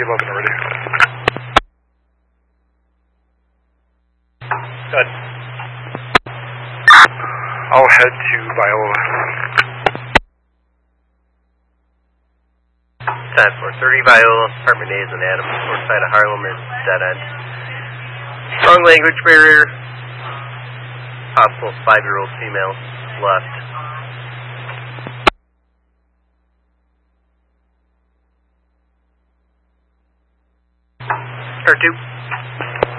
11 already. Good. I'll head to Viola. Time for 30 Viola, Apartment A is an Adams, north side of Harlem is dead end. Strong language barrier. Possible 5-year-old female left. Car 2.